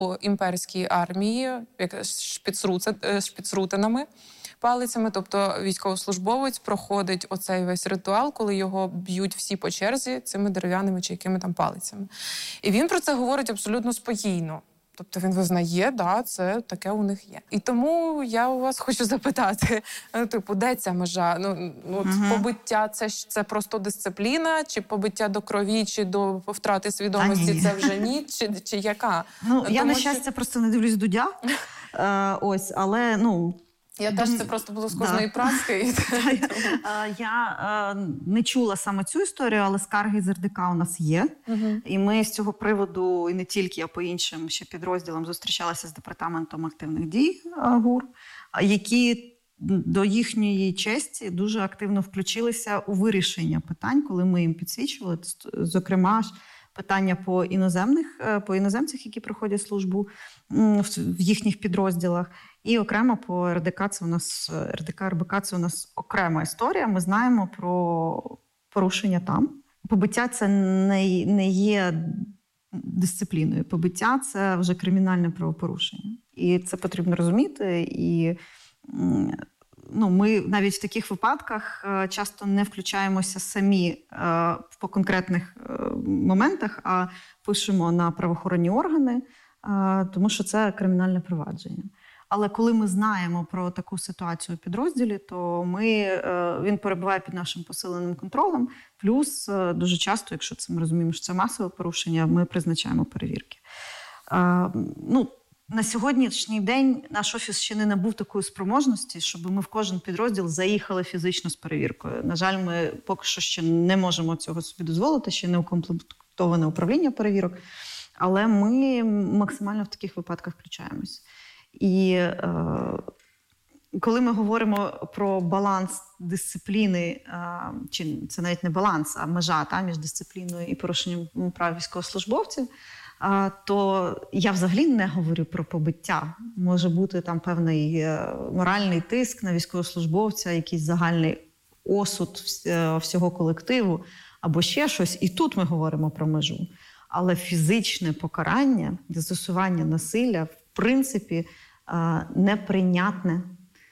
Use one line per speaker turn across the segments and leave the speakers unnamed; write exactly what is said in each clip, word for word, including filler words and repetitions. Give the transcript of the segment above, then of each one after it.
у імперській армії, як шпіцрутинами, палицями, тобто військовослужбовець проходить оцей весь ритуал, коли його б'ють всі по черзі цими дерев'яними чи якими там палицями. І він про це говорить абсолютно спокійно. Тобто він визнає, да, це таке у них є. І тому я у вас хочу запитати, ну, типу, де ця межа? Ну, от угу. Побиття – це, це просто дисципліна? Чи побиття до крові, чи до втрати свідомості – це вже ні? Чи, чи яка?
Ну,
Тому,
я, на щастя, що... просто не дивлюсь Дудя. е, ось, але, ну...
Я теж, це просто було з кожної да. праски.
Я не чула саме цю історію, але скарги з ер де ка у нас є. Угу. І ми з цього приводу, і не тільки, а по іншим ще підрозділам, зустрічалися з департаментом активних дій ГУР, які до їхньої честі дуже активно включилися у вирішення питань, коли ми їм підсвічували. Зокрема, питання по іноземних, по іноземцях, які проходять службу в їхніх підрозділах. І окремо по ер де ка, це у нас ер де ка, ер бе ка, це у нас окрема історія. Ми знаємо про порушення там. Побиття це не, не є дисципліною. Побиття це вже кримінальне правопорушення. І це потрібно розуміти. І ну, ми навіть в таких випадках часто не включаємося самі по конкретних моментах, а пишемо на правоохоронні органи, тому що це кримінальне провадження. Але коли ми знаємо про таку ситуацію у підрозділі, то ми, він перебуває під нашим посиленим контролем. Плюс дуже часто, якщо це ми розуміємо, що це масове порушення, ми призначаємо перевірки. Ну, на сьогоднішній день наш офіс ще не набув такої спроможності, щоб ми в кожен підрозділ заїхали фізично з перевіркою. На жаль, ми поки що ще не можемо цього собі дозволити, ще не укомплектоване управління перевірок. Але ми максимально в таких випадках включаємось. І е, коли ми говоримо про баланс дисципліни, е, чи це навіть не баланс, а межа та, між дисципліною і порушенням прав військовослужбовців, е, то я взагалі не говорю про побиття. Може бути там певний е, моральний тиск на військовослужбовця, якийсь загальний осуд е, всього колективу, або ще щось. І тут ми говоримо про межу. Але фізичне покарання, застосування насилля, в принципі, неприйнятне.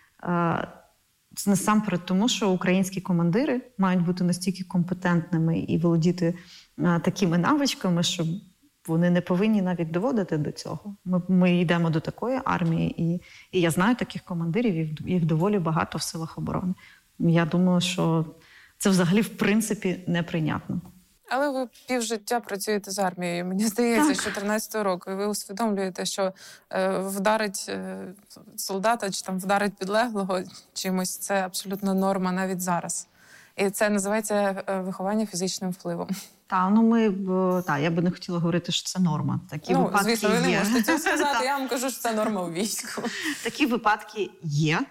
Це насамперед тому, що українські командири мають бути настільки компетентними і володіти такими навичками, що вони не повинні навіть доводити до цього. Ми, ми йдемо до такої армії, і, і я знаю таких командирів, їх, їх доволі багато в силах оборони. Я думаю, що це взагалі, в принципі, неприйнятно.
Але ви півжиття працюєте з армією. Мені здається, з чотирнадцятого року. І ви усвідомлюєте, що е, вдарить е, солдата чи там вдарить підлеглого чимось – це абсолютно норма навіть зараз. І це називається е, виховання фізичним впливом.
Так, ну ми, та, я би не хотіла говорити, що це норма. Такі
ну,
випадки
звісно, ви не
є.
можете цього сказати, я вам кажу, що це норма у війську.
Такі випадки є.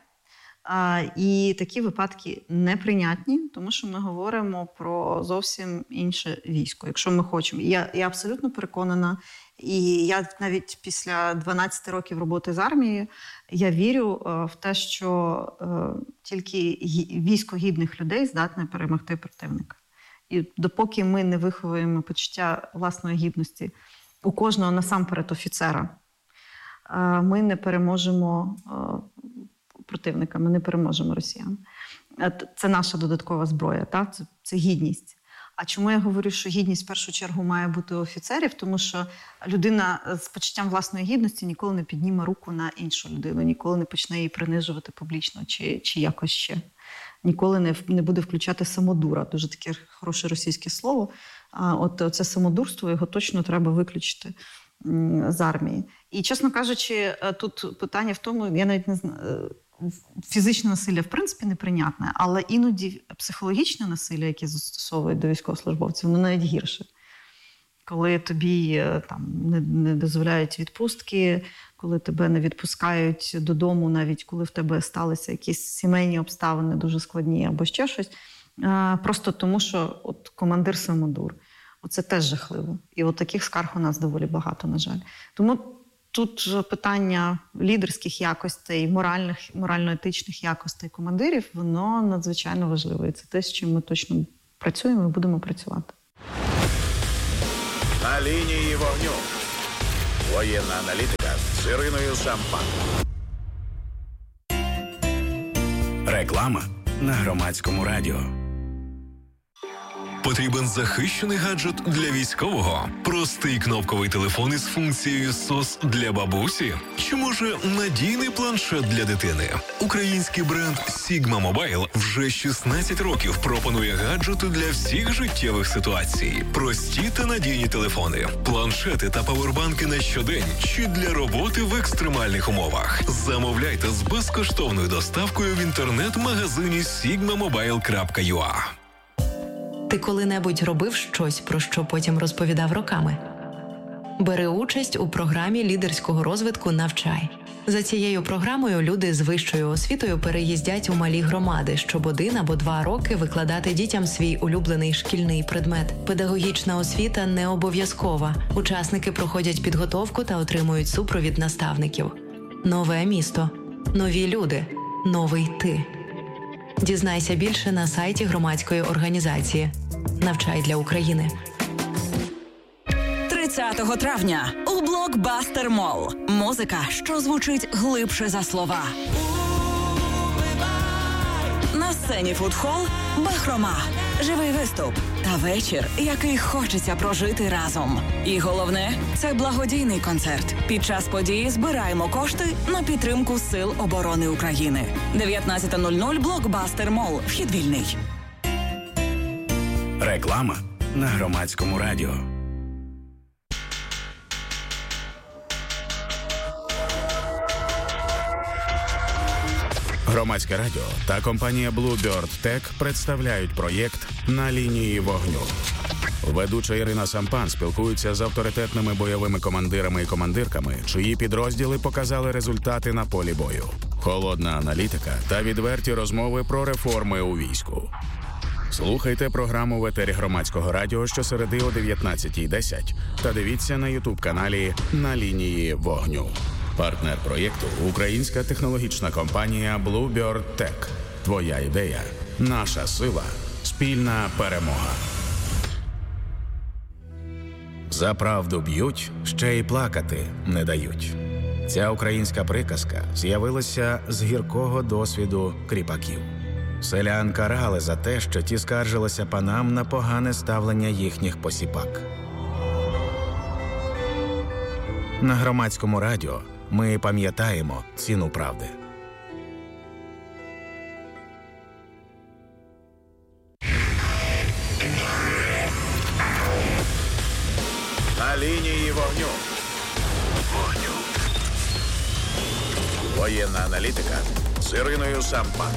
І такі випадки неприйнятні, тому що ми говоримо про зовсім інше військо, якщо ми хочемо. Я, я абсолютно переконана, і я навіть після дванадцяти років роботи з армією, я вірю в те, що тільки військо гідних людей здатне перемогти противника. І допоки ми не виховуємо почуття власної гідності у кожного насамперед офіцера, ми не переможемо противника, ми не переможемо росіян. Це наша додаткова зброя, так? Це, це гідність. А чому я говорю, що гідність в першу чергу має бути у офіцерів? Тому що людина з почуттям власної гідності ніколи не підніме руку на іншу людину, ніколи не почне її принижувати публічно чи, чи якось ще. Ніколи не, не буде включати самодура. Дуже таке хороше російське слово. А от це самодурство, його точно треба виключити з армії. І, чесно кажучи, тут питання в тому, я навіть не знаю, фізичне насилля, в принципі, неприйнятне, але іноді психологічне насилля, яке застосовують до військовослужбовців, воно навіть гірше. Коли тобі там не, не дозволяють відпустки, коли тебе не відпускають додому, навіть коли в тебе сталися якісь сімейні обставини дуже складні або ще щось, просто тому, що от командир самодур. Оце теж жахливо. І от таких скарг у нас доволі багато, на жаль. Тому тут питання лідерських якостей, моральних, морально-етичних якостей командирів, воно надзвичайно важливе. І це те, з чим ми точно працюємо і будемо працювати.
На лінії вогню. Воєнна аналітика з Іриною Сампан.
Реклама на Громадському радіо.
Потрібен захищений гаджет для військового? Простий кнопковий телефон із функцією сос для бабусі? Чи може надійний планшет для дитини? Український бренд Sigma Mobile вже шістнадцять років пропонує гаджети для всіх життєвих ситуацій. Прості та надійні телефони, планшети та павербанки на щодень чи для роботи в екстремальних умовах. Замовляйте з безкоштовною доставкою в інтернет-магазині sigma mobile крапка ю а.
Ти коли-небудь робив щось, про що потім розповідав роками? Бери участь у програмі лідерського розвитку «Навчай». За цією програмою люди з вищою освітою переїздять у малі громади, щоб один або два роки викладати дітям свій улюблений шкільний предмет. Педагогічна освіта не обов'язкова. Учасники проходять підготовку та отримують супровід наставників. Нове місто. Нові люди. Новий ти. Дізнайся більше на сайті громадської організації «Навчай для України».
тридцятого травня у Блокбастер Молл. Музика, що звучить глибше за слова. На сцені фудхол «Бахрома». Живий виступ та вечір, який хочеться прожити разом. І головне – це благодійний концерт. Під час події збираємо кошти на підтримку Сил оборони України. дев'ятнадцята нуль нуль Блокбастер Молл. Вхід вільний.
Реклама на Громадському радіо. Громадське радіо та компанія Bluebird Tech представляють проєкт «На лінії вогню». Ведуча Ірина Сампан спілкується з авторитетними бойовими командирами і командирками, чиї підрозділи показали результати на полі бою. Холодна аналітика та відверті розмови про реформи у війську. Слухайте програму в етері Громадського радіо щосереди о дев'ятнадцятій десять та дивіться на ютуб-каналі «На лінії вогню». Партнер проєкту – українська технологічна компанія Bluebird Tech. Твоя ідея – наша сила, спільна перемога. За правду б'ють, ще й плакати не дають. Ця українська приказка з'явилася з гіркого досвіду кріпаків. Селян карали за те, що ті скаржилися панам на погане ставлення їхніх посіпак. На Громадському радіо ми пам'ятаємо ціну правди.
На лінії вогню. Вогню. Воєнна аналітика з Іриною Сампан.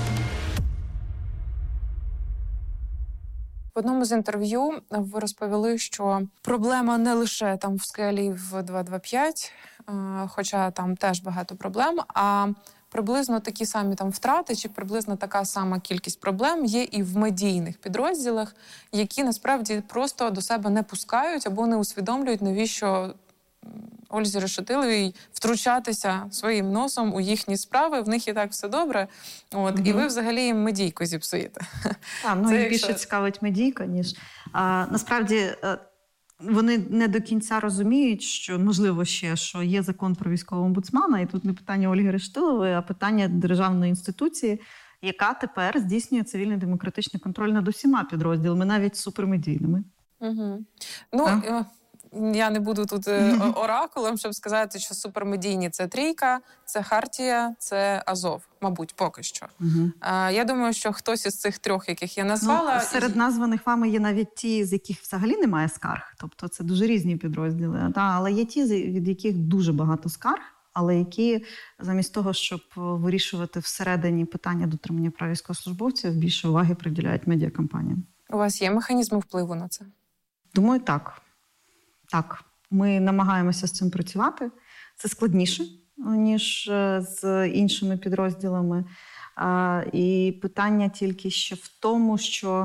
В одному з інтерв'ю ви розповіли, що проблема не лише там в скелі в два два п'ять, хоча там теж багато проблем, а приблизно такі самі там втрати чи приблизно така сама кількість проблем є і в медійних підрозділах, які насправді просто до себе не пускають або не усвідомлюють, навіщо Ользі Решетиловій втручатися своїм носом у їхні справи, в них і так все добре, от, угу. І ви взагалі їм медійку зіпсуєте.
Так, ну і більше цікавить медійка, ніж... А, насправді, вони не до кінця розуміють, що, можливо, ще, що є закон про військового омбудсмана, і тут не питання Ольги Решетилової, а питання державної інституції, яка тепер здійснює цивільний демократичний контроль над усіма підрозділами, навіть супермедійними.
Угу. Ну, а? Я не буду тут оракулом, щоб сказати, що супермедійні – це Трійка, це Хартія, це Азов. Мабуть, поки що. Угу. Я думаю, що хтось із цих трьох, яких я назвала...
Ну, серед названих вами є навіть ті, з яких взагалі немає скарг. Тобто це дуже різні підрозділи. Та, але є ті, від яких дуже багато скарг, але які замість того, щоб вирішувати всередині питання дотримання прав військовослужбовців, більше уваги приділяють медіакампаніям.
У вас є механізми впливу на це?
Думаю, так. Так, ми намагаємося з цим працювати. Це складніше, ніж з іншими підрозділами. І питання тільки ще в тому, що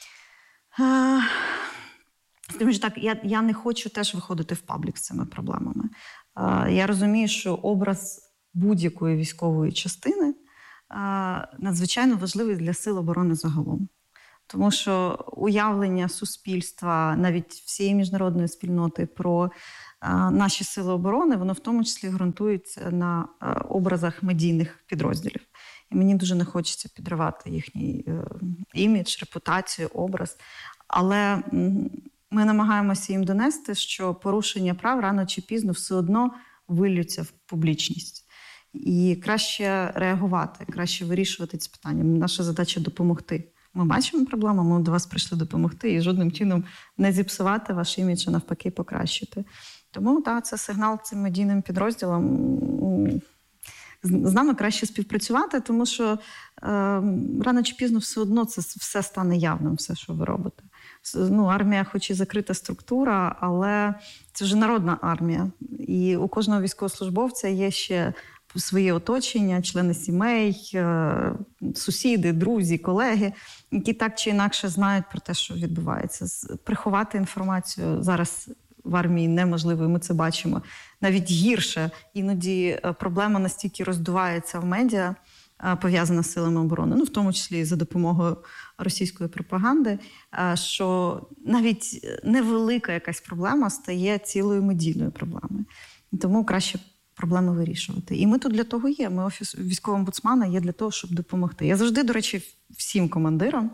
так, я, я не хочу теж виходити в паблік з цими проблемами. Я розумію, що образ будь-якої військової частини надзвичайно важливий для Сил оборони загалом. Тому що уявлення суспільства, навіть всієї міжнародної спільноти про а, наші сили оборони, воно в тому числі ґрунтується на а, образах медійних підрозділів. І мені дуже не хочеться підривати їхній е, імідж, репутацію, образ. Але м, ми намагаємося їм донести, що порушення прав рано чи пізно все одно виллються в публічність. І краще реагувати, краще вирішувати ці питання. Наша задача – допомогти. Ми бачимо проблему, ми до вас прийшли допомогти і жодним чином не зіпсувати ваш імідж, а навпаки покращити. Тому, так, це сигнал цим медійним підрозділам. З нами краще співпрацювати, тому що е, рано чи пізно все одно це все стане явним, все, що ви робите. Ну, армія хоч і закрита структура, але це вже народна армія. І у кожного військовослужбовця є ще своє оточення, члени сімей, е, сусіди, друзі, колеги, які так чи інакше знають про те, що відбувається. Приховати інформацію зараз в армії неможливо, і ми це бачимо. Навіть гірше. Іноді проблема настільки роздувається в медіа, пов'язана з силами оборони, ну, в тому числі за допомогою російської пропаганди, що навіть невелика якась проблема стає цілою медійною проблемою. Тому краще проблеми вирішувати. І ми тут для того є. Ми офіс військового омбудсмана є для того, щоб допомогти. Я завжди, до речі, всім командирам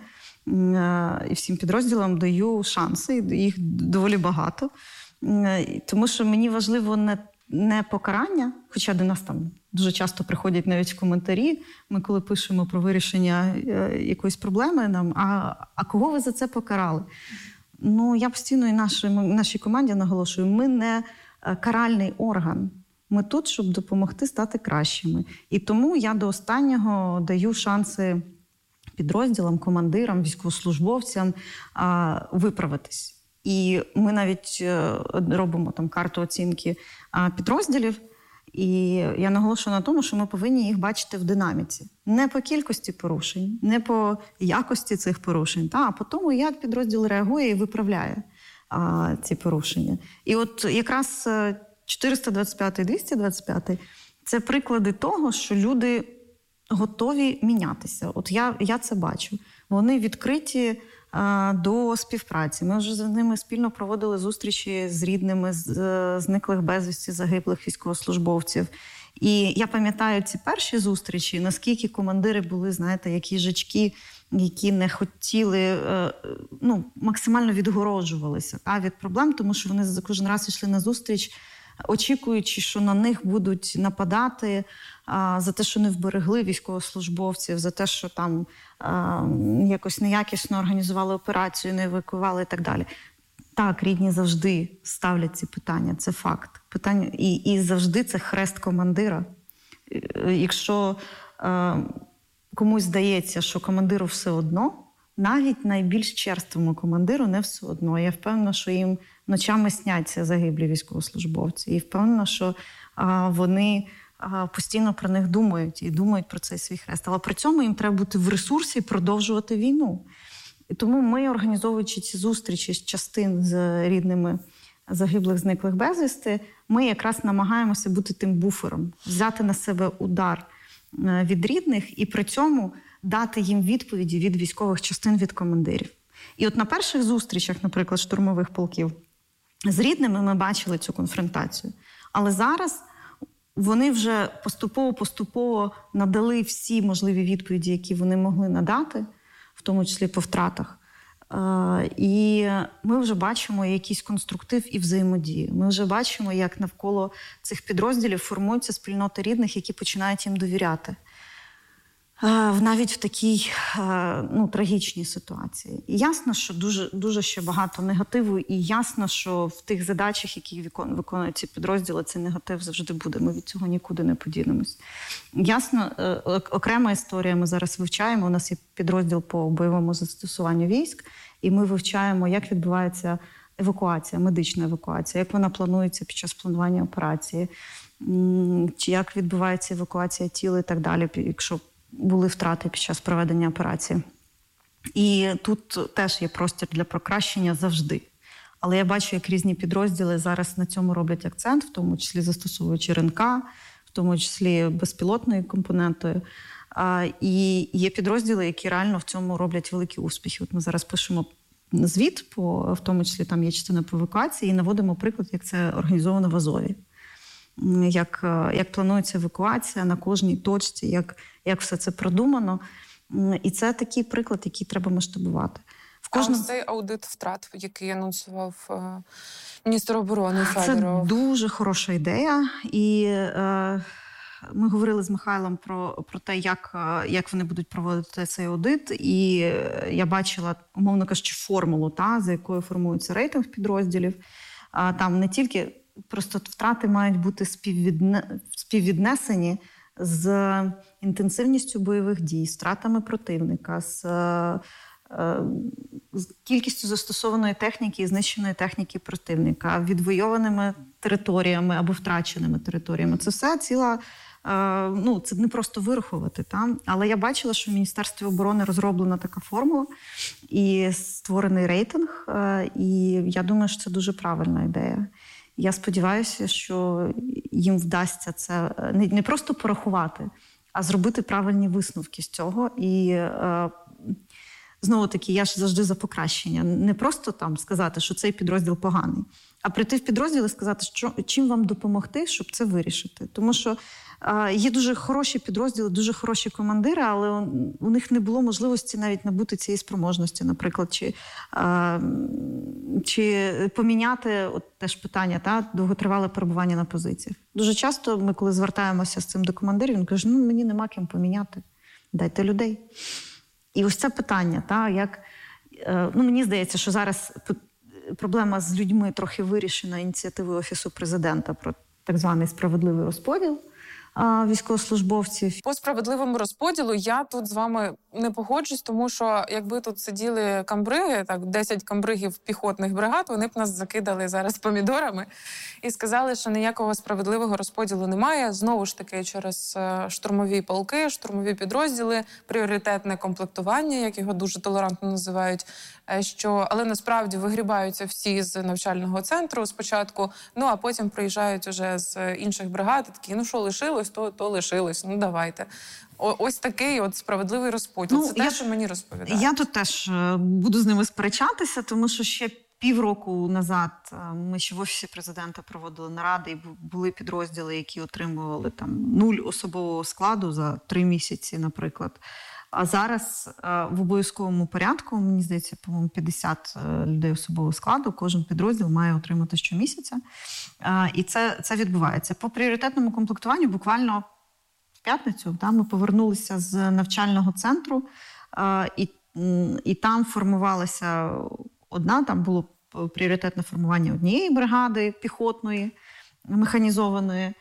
і всім підрозділам даю шанси, їх доволі багато. Тому що мені важливо не, не покарання, хоча до нас там дуже часто приходять навіть в коментарі, ми коли пишемо про вирішення якоїсь проблеми, нам, а, а кого ви за це покарали? Ну, я постійно і нашій, нашій команді наголошую, ми не каральний орган. Ми тут, щоб допомогти стати кращими. І тому я до останнього даю шанси підрозділам, командирам, військовослужбовцям а, виправитись. І ми навіть робимо там карту оцінки підрозділів, і я наголошую на тому, що ми повинні їх бачити в динаміці. Не по кількості порушень, не по якості цих порушень, та, а по тому, як підрозділ реагує і виправляє а, ці порушення. І от якраз чотириста двадцять п'ятий, двісті двадцять п'ятий – це приклади того, що люди готові мінятися. От я, я це бачу. Вони відкриті до співпраці. Ми вже з ними спільно проводили зустрічі з рідними з зниклих безвісті загиблих військовослужбовців. І я пам'ятаю ці перші зустрічі, наскільки командири були, знаєте, як їжачки, які не хотіли, ну, максимально відгороджувалися та, від проблем, тому що вони кожен раз йшли на зустріч, очікуючи, що на них будуть нападати а, за те, що не вберегли військовослужбовців, за те, що там а, якось неякісно організували операцію, не евакуювали і так далі. Так, рідні завжди ставлять ці питання, це факт. Питання, і, і завжди це хрест командира. Якщо а, комусь здається, що командиру все одно, навіть найбільш черствому командиру не все одно. Я впевнена, що їм ночами сняться загиблі військовослужбовці. І впевнена, що а, вони а, постійно про них думають і думають про цей свій хрест. Але при цьому їм треба бути в ресурсі і продовжувати війну. І тому ми, організовуючи ці зустрічі з частин з рідними загиблих, зниклих безвісти, ми якраз намагаємося бути тим буфером, взяти на себе удар від рідних і при цьому дати їм відповіді від військових частин, від командирів. І от на перших зустрічах, наприклад, штурмових полків, з рідними ми бачили цю конфронтацію. Але зараз вони вже поступово-поступово надали всі можливі відповіді, які вони могли надати, в тому числі по втратах. І ми вже бачимо якийсь конструктив і взаємодію. Ми вже бачимо, як навколо цих підрозділів формуються спільноти рідних, які починають їм довіряти. Навіть в такій, ну, трагічній ситуації. І ясно, що дуже, дуже ще багато негативу, і ясно, що в тих задачах, які виконують ці підрозділи, цей негатив завжди буде. Ми від цього нікуди не подінемось. Ясно, окрема історія ми зараз вивчаємо. У нас є підрозділ по бойовому застосуванню військ, і ми вивчаємо, як відбувається евакуація, медична евакуація, як вона планується під час планування операції, чи як відбувається евакуація тіла і так далі, якщо були втрати під час проведення операції. І тут теж є простір для покращення завжди. Але я бачу, як різні підрозділи зараз на цьому роблять акцент, в тому числі застосовуючи РНК, в тому числі безпілотною компонентою. І є підрозділи, які реально в цьому роблять великі успіхи. От ми зараз пишемо звіт, по, в тому числі там є частина по евакуації, і наводимо приклад, як це організовано в Азові. Як, як планується евакуація на кожній точці, як, як все це продумано. І це такий приклад, який треба масштабувати. В кожному...
А ось цей аудит втрат, який анонсував е, міністр оборони Федоров.
Це дуже хороша ідея. І е, ми говорили з Михайлом про, про те, як, як вони будуть проводити цей аудит. І я бачила, умовно кажучи, формулу, та, за якою формується рейтинг підрозділів. А, там не тільки... Просто втрати мають бути співвідне... співвіднесені з інтенсивністю бойових дій, з втратами противника, з, е... з кількістю застосованої техніки і знищеної техніки противника, відвойованими територіями або втраченими територіями. Це все ціла... Е... Ну, це не просто вирахувати. Та? Але я бачила, що в Міністерстві оборони розроблена така формула і створений рейтинг. Е... І я думаю, що це дуже правильна ідея. Я сподіваюся, що їм вдасться це не просто порахувати, а зробити правильні висновки з цього. І е, знову-таки, я ж завжди за покращення. Не просто там сказати, що цей підрозділ поганий, а прийти в підрозділ і сказати, що, чим вам допомогти, щоб це вирішити. Тому що е, є дуже хороші підрозділи, дуже хороші командири, але у, у них не було можливості навіть набути цієї спроможності, наприклад, чи, е, чи поміняти, от теж питання, та, довготривале перебування на позиціях. Дуже часто ми, коли звертаємося з цим до командирів, він каже, ну мені нема ким поміняти, дайте людей. І ось це питання, та, як, е, ну мені здається, що зараз проблема з людьми трохи вирішена ініціативою Офісу Президента про так званий справедливий розподіл а, військовослужбовців.
По справедливому розподілу я тут з вами не погоджусь, тому що якби тут сиділи камбриги, так, десять камбригів піхотних бригад, вони б нас закидали зараз помідорами і сказали, що ніякого справедливого розподілу немає. Знову ж таки, через штурмові полки, штурмові підрозділи, пріоритетне комплектування, як його дуже толерантно називають, що, але насправді вигрібаються всі з навчального центру спочатку, ну а потім приїжджають уже з інших бригад, і такі, ну що лишилось, то, то лишилось, ну давайте. О, ось такий от справедливий розподіл. Ну, це те, що мені розповідають.
Я тут теж буду з ними сперечатися, тому що ще півроку назад ми ще в Офісі Президента проводили наради, і були підрозділи, які отримували там нуль особового складу за три місяці, наприклад. А зараз в обов'язковому порядку, мені здається, по-моєму, п'ятдесят людей особового складу, кожен підрозділ має отримати щомісяця. І це, це відбувається. По пріоритетному комплектуванню буквально в п'ятницю да, ми повернулися з навчального центру, і, і там формувалася одна, там було пріоритетне формування однієї бригади піхотної, механізованої.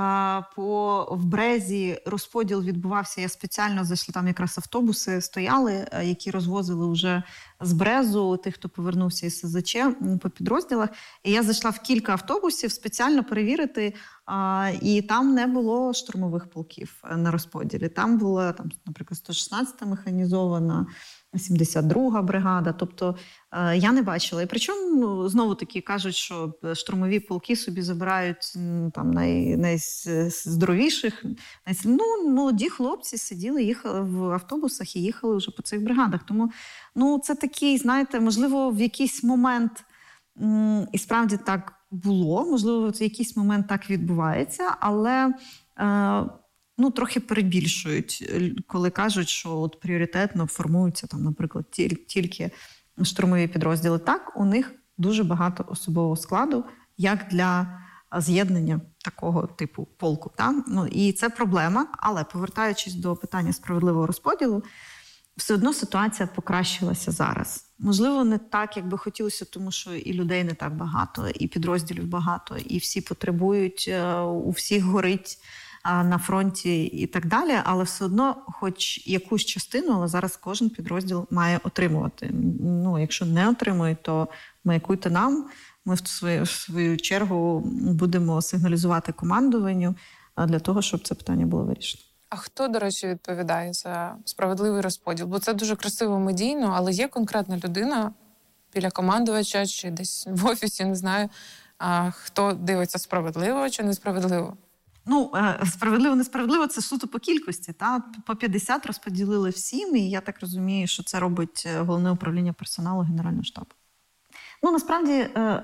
По, в Брезі розподіл відбувався, я спеціально зайшла, там якраз автобуси стояли, які розвозили вже з Брезу тих, хто повернувся із СЗЧ по підрозділах. І я зайшла в кілька автобусів спеціально перевірити, а, і там не було штурмових полків на розподілі. Там була, там, наприклад, сто шістнадцята механізована, сімдесят друга бригада, тобто е, я не бачила. І причому, ну, знову-таки кажуть, що штурмові полки собі забирають там най, найздоровіших. Най, ну, молоді хлопці сиділи, їхали в автобусах і їхали вже по цих бригадах. Тому, ну, це такий, знаєте, можливо, в якийсь момент м, і справді так було, можливо, в якийсь момент так відбувається, але е, ну, трохи перебільшують, коли кажуть, що от пріоритетно формуються, там, наприклад, тільки штурмові підрозділи. Так, у них дуже багато особового складу, як для з'єднання такого типу полку. Так? Ну, і це проблема, але повертаючись до питання справедливого розподілу, все одно ситуація покращилася зараз. Можливо, не так, як би хотілося, тому що і людей не так багато, і підрозділів багато, і всі потребують, у всіх горить на фронті і так далі, але все одно хоч якусь частину, але зараз кожен підрозділ має отримувати. Ну, якщо не отримує, то маякуйте нам, ми в свою, в свою чергу будемо сигналізувати командуванню для того, щоб це питання було вирішено.
А хто, до речі, відповідає за справедливий розподіл? Бо це дуже красиво медійно, але є конкретна людина біля командувача чи десь в офісі, не знаю, а хто дивиться, справедливо чи несправедливо?
Ну, справедливо, несправедливо, це суто по кількості. Та? По п'ятдесят розподілили всім, і я так розумію, що це робить Головне управління персоналу Генерального штабу. Ну, насправді,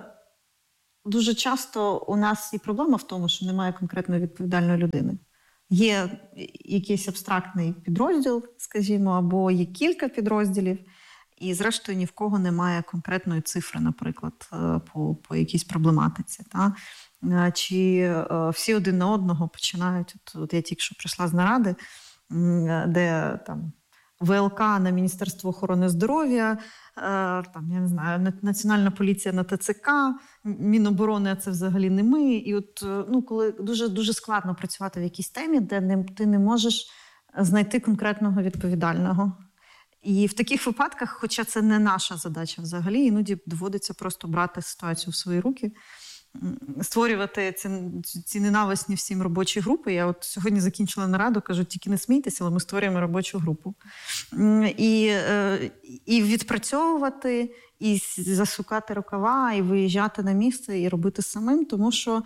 дуже часто у нас і проблема в тому, що немає конкретної відповідальної людини. Є якийсь абстрактний підрозділ, скажімо, або є кілька підрозділів, і зрештою ні в кого немає конкретної цифри, наприклад, по, по якійсь проблематиці. Та? Чи всі один на одного починають, от, от я тільки що прийшла з наради, де там ВЛК на Міністерство охорони здоров'я, там, я не знаю, Національна поліція на ТЦК, Міноборони, а це взагалі не ми. І от, ну, коли дуже, дуже складно працювати в якійсь темі, де не, ти не можеш знайти конкретного відповідального. І в таких випадках, хоча це не наша задача взагалі, іноді доводиться просто брати ситуацію в свої руки, створювати ці, ці ненависні всім робочі групи. Я от сьогодні закінчила нараду, кажу, тільки не смійтеся, але ми створюємо робочу групу. І, і відпрацьовувати, і засукати рукава, і виїжджати на місце, і робити самим, тому що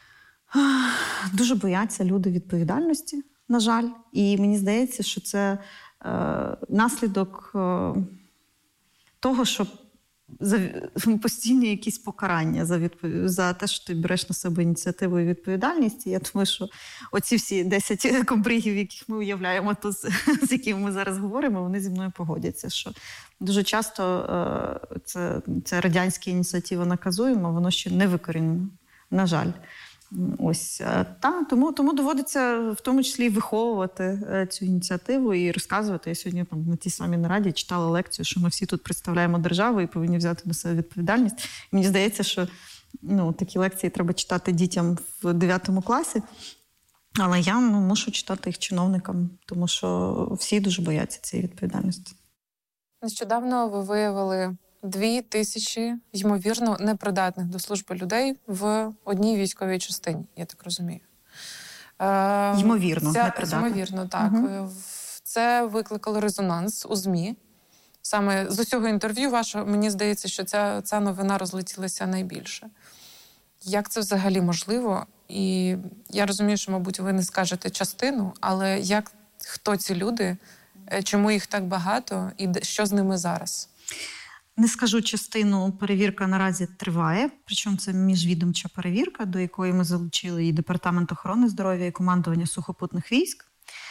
дуже бояться люди відповідальності, на жаль. І мені здається, що це е, наслідок е, того, що за постійні якісь покарання за, відпов... за те, що ти береш на себе ініціативу і відповідальність. І я думаю, що оці всі десять комбригів, яких ми уявляємо тут, з якими ми зараз говоримо, вони зі мною погодяться, що дуже часто е, це, це радянська ініціатива наказуємо, воно ще не викорінено, на жаль. Ось, та, тому, тому доводиться в тому числі виховувати цю ініціативу і розказувати. Я сьогодні там, на тій самій нараді читала лекцію, що ми всі тут представляємо державу і повинні взяти на себе відповідальність. І мені здається, що ну, такі лекції треба читати дітям в дев'ятому класі, але я ну, мушу читати їх чиновникам, тому що всі дуже бояться цієї відповідальності.
Нещодавно ви виявили дві тисячі, ймовірно, непридатних до служби людей в одній військовій частині, я так розумію. Е,
ймовірно,
ця,
непридатних.
Ймовірно, так. Угу. Це викликало резонанс у ЗМІ. Саме з усього інтерв'ю вашого, мені здається, що ця, ця новина розлетілася найбільше. Як це взагалі можливо? І я розумію, що, мабуть, ви не скажете частину, але як, хто ці люди, чому їх так багато і що з ними зараз?
Не скажу частину, перевірка наразі триває, причому це міжвідомча перевірка, до якої ми залучили і Департамент охорони здоров'я, і командування сухопутних військ.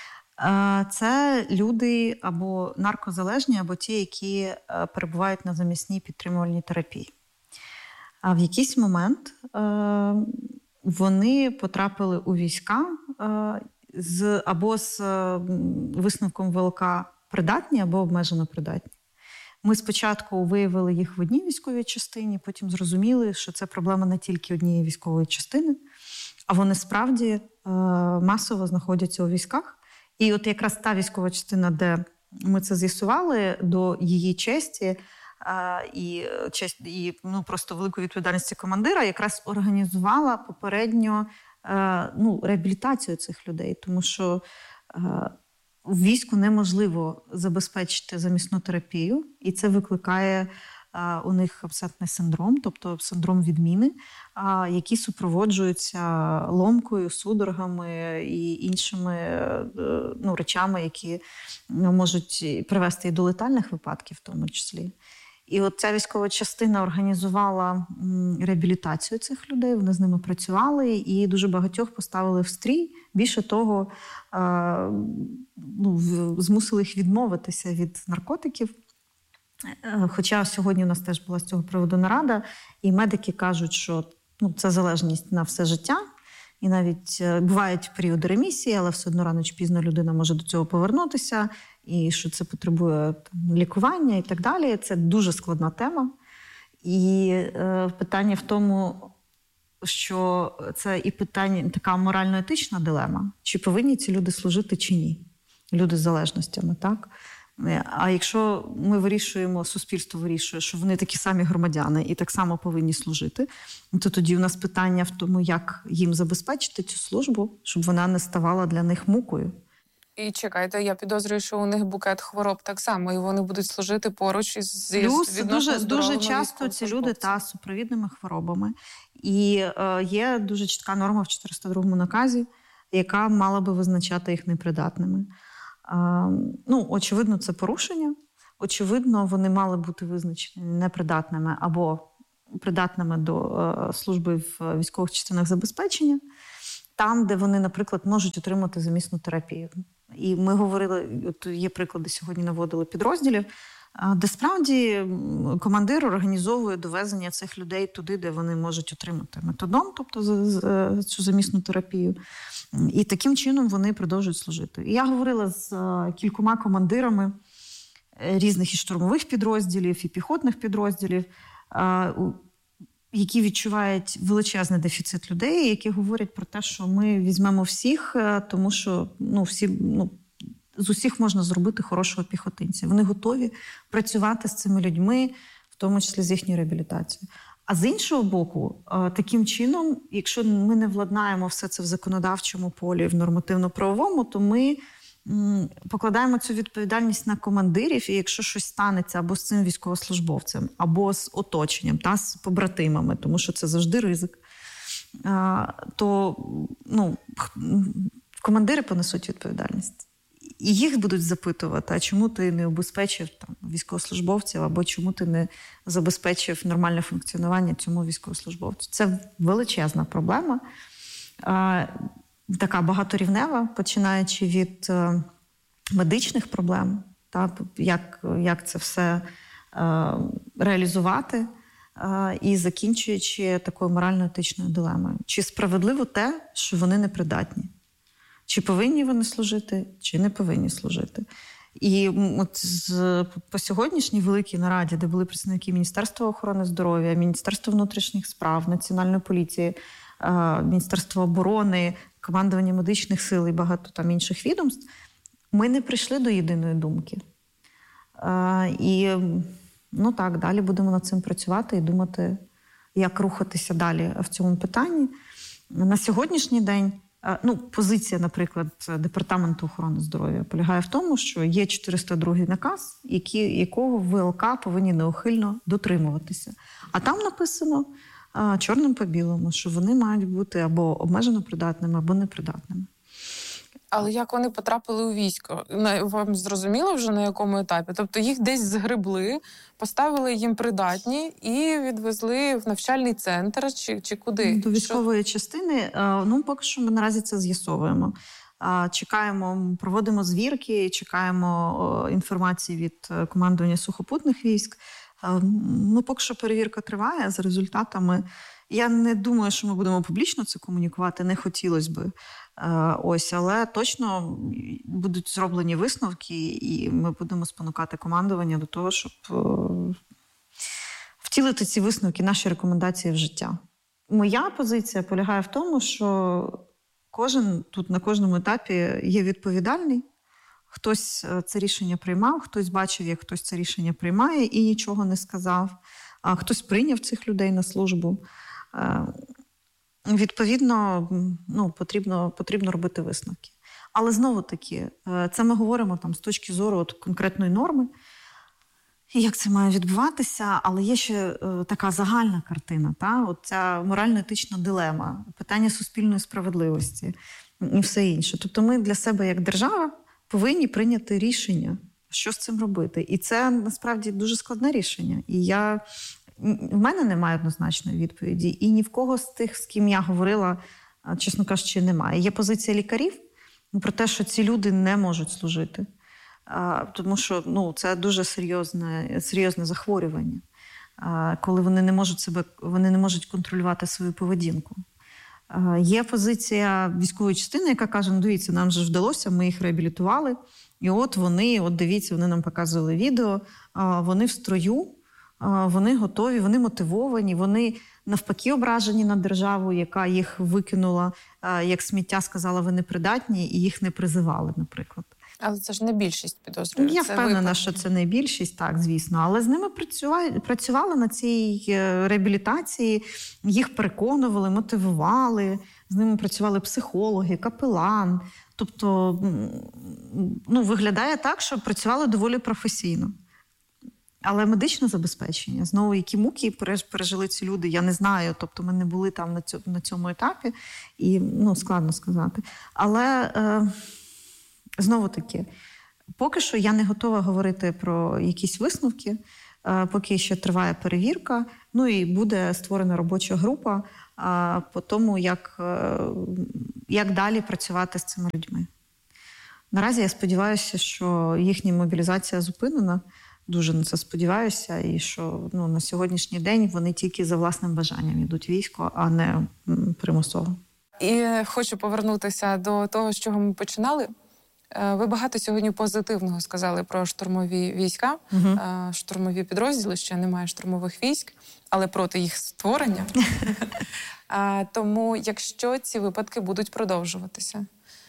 Це люди або наркозалежні, або ті, які перебувають на замісній підтримувальній терапії. А в якийсь момент вони потрапили у війська з, або з висновком ВЛК придатні, або обмежено придатні. Ми спочатку виявили їх в одній військовій частині, потім зрозуміли, що це проблема не тільки однієї військової частини, а вони справді е, масово знаходяться у військах. І от якраз та військова частина, де ми це з'ясували, до її честі е, і, честь, і ну, просто великої відповідальності командира, якраз організувала попередньо е, ну, реабілітацію цих людей, тому що е, в війську неможливо забезпечити замісну терапію, і це викликає а, у них абсентний синдром, тобто синдром відміни, а, які супроводжуються ломкою, судорогами і іншими ну, речами, які можуть привести і до летальних випадків в тому числі. І от ця військова частина організувала реабілітацію цих людей, вони з ними працювали і дуже багатьох поставили в стрій. Більше того, ну, змусили їх відмовитися від наркотиків. Хоча сьогодні у нас теж була з цього приводу нарада, і медики кажуть, що ну, це залежність на все життя. І навіть бувають періоди ремісії, але все одно рано чи пізно людина може до цього повернутися, і що це потребує там, лікування і так далі. Це дуже складна тема. І е, питання в тому, що це і питання, така морально-етична дилема, чи повинні ці люди служити, чи ні. Люди з залежностями, так? А якщо ми вирішуємо, суспільство вирішує, що вони такі самі громадяни і так само повинні служити, то тоді у нас питання в тому, як їм забезпечити цю службу, щоб вона не ставала для них мукою.
І чекайте, я підозрюю, що у них букет хвороб так само, і вони будуть служити поруч із
відносно дуже, дуже часто ці люди та з супровідними хворобами. І е, є дуже чітка норма в чотириста другому наказі, яка мала би визначати їх непридатними. Ну, очевидно, це порушення. Очевидно, вони мали бути визначені непридатними або придатними до служби в військових частинах забезпечення, там, де вони, наприклад, можуть отримати замісну терапію. І ми говорили, от є приклади, сьогодні наводили підрозділів, де справді командир організовує довезення цих людей туди, де вони можуть отримати метадон, тобто цю замісну терапію. І таким чином вони продовжують служити. І я говорила з кількома командирами різних і штурмових підрозділів, і піхотних підрозділів, які відчувають величезний дефіцит людей, які говорять про те, що ми візьмемо всіх, тому що ну, всі, ну, з усіх можна зробити хорошого піхотинця. Вони готові працювати з цими людьми, в тому числі з їхньою реабілітацією. А з іншого боку, таким чином, якщо ми не владнаємо все це в законодавчому полі, в нормативно-правовому, то ми покладаємо цю відповідальність на командирів, і якщо щось станеться або з цим військовослужбовцем, або з оточенням, та, з побратимами, тому що це завжди ризик, то ну, командири понесуть відповідальність. І їх будуть запитувати, а чому ти не обезпечив там, військовослужбовців, або чому ти не забезпечив нормальне функціонування цьому військовослужбовцю. Це величезна проблема, така багаторівнева, починаючи від медичних проблем, та, як, як це все реалізувати, і закінчуючи такою морально-етичною дилемою. Чи справедливо те, що вони непридатні? Чи повинні вони служити, чи не повинні служити. І от з, по сьогоднішній великій нараді, де були представники Міністерства охорони здоров'я, Міністерства внутрішніх справ, Національної поліції, Міністерства оборони, командування медичних сил і багато там інших відомств, ми не прийшли до єдиної думки. І, ну так, далі будемо над цим працювати і думати, як рухатися далі в цьому питанні. На сьогоднішній день Ну, позиція, наприклад, Департаменту охорони здоров'я полягає в тому, що є чотириста другий наказ, які, якого ВЛК повинні неухильно дотримуватися. А там написано а, чорним по білому, що вони мають бути або обмежено придатними, або непридатними.
Але як вони потрапили у військо? Вам зрозуміло вже на якому етапі? Тобто їх десь згребли, поставили їм придатні і відвезли в навчальний центр чи, чи куди?
До військової Що? частини. Ну, поки що ми наразі це з'ясовуємо. Чекаємо, проводимо звірки, чекаємо інформації від командування сухопутних військ. Ну, поки що перевірка триває за результатами. Я не думаю, що ми будемо публічно це комунікувати, не хотілося би. Ось, але точно будуть зроблені висновки, і ми будемо спонукати командування до того, щоб втілити ці висновки, наші рекомендації в життя. Моя позиція полягає в тому, що кожен тут на кожному етапі є відповідальний. Хтось це рішення приймав, хтось бачив, як хтось це рішення приймає і нічого не сказав, а хтось прийняв цих людей на службу. Відповідно, ну, потрібно, потрібно робити висновки. Але знову-таки, це ми говоримо там, з точки зору от, конкретної норми, як це має відбуватися, але є ще е, така загальна картина, та? От ця морально-етична дилема, питання суспільної справедливості і все інше. Тобто ми для себе, як держава, повинні прийняти рішення, що з цим робити. І це, насправді, дуже складне рішення. І я... В мене немає однозначної відповіді. І ні в кого з тих, з ким я говорила, чесно кажучи, немає. Є позиція лікарів про те, що ці люди не можуть служити. Тому що ну, це дуже серйозне, серйозне захворювання, коли вони не можуть себе, вони не можуть контролювати свою поведінку. Є позиція військової частини, яка каже, ну дивіться, нам же вдалося, ми їх реабілітували. І от вони, от дивіться, вони нам показували відео, вони в строю, вони готові, вони мотивовані, вони навпаки ображені на державу, яка їх викинула, як сміття, сказала, ви непридатні, і їх не призивали, наприклад.
Але це ж не більшість підозрюю.
Я
це
впевнена,
випадки.
що це не більшість, так, звісно. Але з ними працювали, працювали на цій реабілітації, їх переконували, мотивували, з ними працювали психологи, капелан. Тобто, ну, виглядає так, що працювали доволі професійно. Але медичне забезпечення, знову, які муки пережили ці люди, я не знаю. Тобто ми не були там на цьому, на цьому етапі, і ну, складно сказати. Але е, знову таки, поки що я не готова говорити про якісь висновки, е, поки ще триває перевірка, ну і буде створена робоча група е, по тому, як, е, як далі працювати з цими людьми. Наразі я сподіваюся, що їхня мобілізація зупинена. Дуже на це сподіваюся, і що ну, на сьогоднішній день вони тільки за власним бажанням йдуть в військо, а не примусово.
І хочу повернутися до того, з чого ми починали. Ви багато сьогодні позитивного сказали про штурмові війська, угу. штурмові підрозділи, ще немає штурмових військ, але проти їх створення. Тому якщо ці випадки будуть продовжуватися,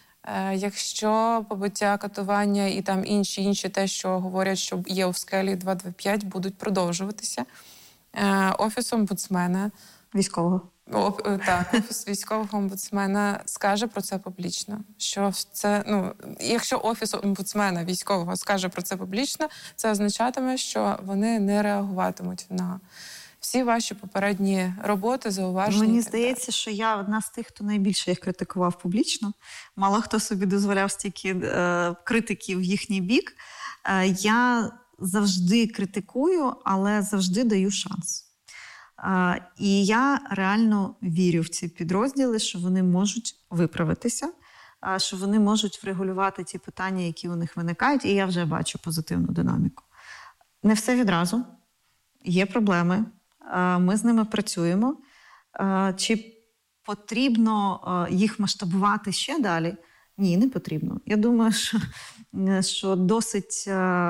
якщо побиття, катування і там інші, інші те, що говорять, що є у скелі два двадцять п'ять, будуть продовжуватися, Офіс омбудсмена...
Військового.
О, так, Офіс військового омбудсмена скаже про це публічно. Що це, ну, якщо Офіс омбудсмена військового скаже про це публічно, це означатиме, що вони не реагуватимуть на всі ваші попередні роботи, зауваження.
Мені здається, що я одна з тих, хто найбільше їх критикував публічно. Мало хто собі дозволяв стільки е, критики в їхній бік. Е, я завжди критикую, але завжди даю шанс. Е, і я реально вірю в ці підрозділи, що вони можуть виправитися, е, що вони можуть врегулювати ті питання, які у них виникають, і я вже бачу позитивну динаміку. Не все відразу. Є проблеми. Ми з ними працюємо. Чи потрібно їх масштабувати ще далі? Ні, не потрібно. Я думаю, що, що досить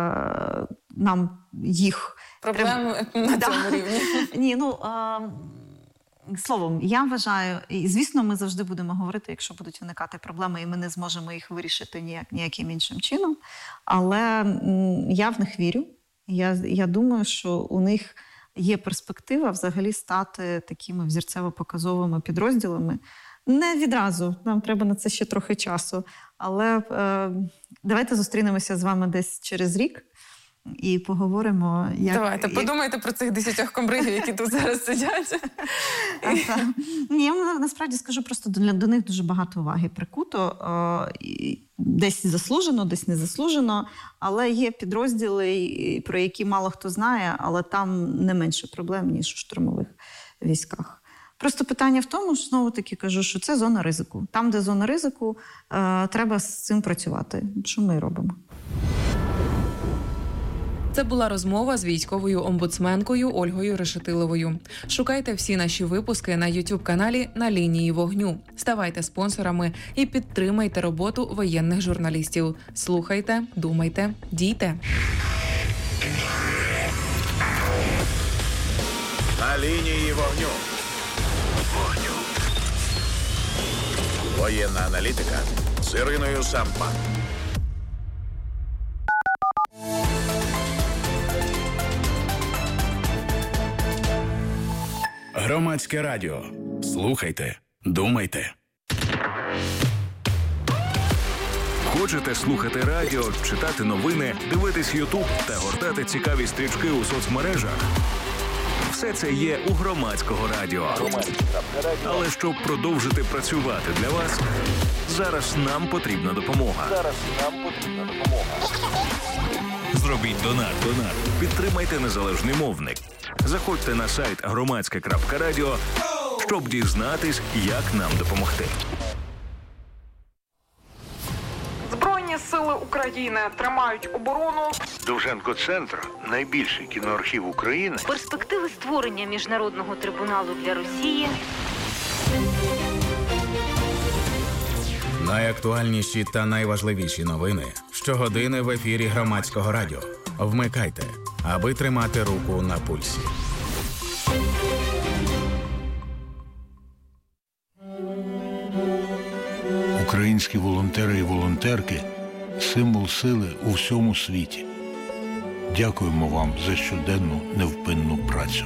нам їх...
Проблеми треба... на цьому рівні.
Ні, ну, словом, я вважаю, і звісно, ми завжди будемо говорити, якщо будуть виникати проблеми, і ми не зможемо їх вирішити ніяк, ніяким іншим чином. Але я в них вірю. Я, я думаю, що у них є перспектива взагалі стати такими взірцево-показовими підрозділами. Не відразу, нам треба на це ще трохи часу. Але е, давайте зустрінемося з вами десь через рік і поговоримо. Як,
давайте,
як...
подумайте про цих десятьох комбригів, які тут зараз сидять.
Ні, я насправді скажу, просто до, до них дуже багато уваги прикуто. Е, десь заслужено, десь не заслужено. Але є підрозділи, про які мало хто знає, але там не менше проблем, ніж у штурмових військах. Просто питання в тому, що знову-таки кажу, що це зона ризику. Там, де зона ризику, е, треба з цим працювати. Що ми і робимо.
Це була розмова з військовою омбудсменкою Ольгою Решетиловою. Шукайте всі наші випуски на ютуб-каналі «На лінії вогню». Ставайте спонсорами і підтримайте роботу воєнних журналістів. Слухайте, думайте, дійте.
На лінії вогню. Вогню. Воєнна аналітика з Іриною Сампан.
Громадське радіо. Слухайте, думайте.
Хочете слухати радіо, читати новини, дивитись Ютуб та гортати цікаві стрічки у соцмережах? Все це є у Громадського радіо. Але щоб продовжити працювати для вас, зараз нам потрібна допомога. Зараз нам потрібна допомога. Зробіть донат. Донат. Підтримайте незалежний мовник. Заходьте на сайт громадське крапка радіо, щоб дізнатись, як нам допомогти.
Збройні сили України тримають оборону.
Довженко-центр – найбільший кіноархів України.
Перспективи створення міжнародного трибуналу для Росії.
Найактуальніші та найважливіші новини щогодини в ефірі Громадського радіо. Вмикайте, аби тримати руку на пульсі.
Українські волонтери і волонтерки – символ сили у всьому світі. Дякуємо вам за щоденну невпинну працю.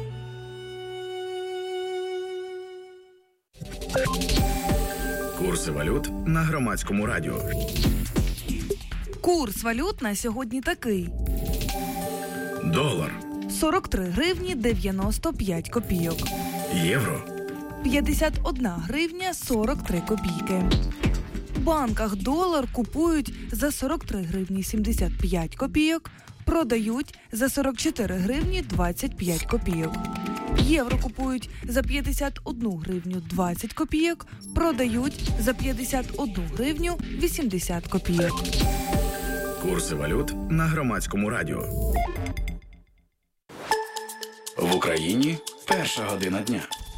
Курси валют на Громадському радіо.
Курс валют на сьогодні такий.
Долар.
сорок три гривні дев'яносто п'ять копійок.
Євро.
п'ятдесят одна гривня сорок три копійки. В банках долар купують за сорок три гривні сімдесят п'ять копійок, продають за сорок чотири гривні двадцять п'ять копійок. Євро купують за п'ятдесят одну гривню двадцять копійок, продають за п'ятдесят одну гривню вісімдесят копійок.
Курси валют на Громадському радіо. В Україні перша година дня.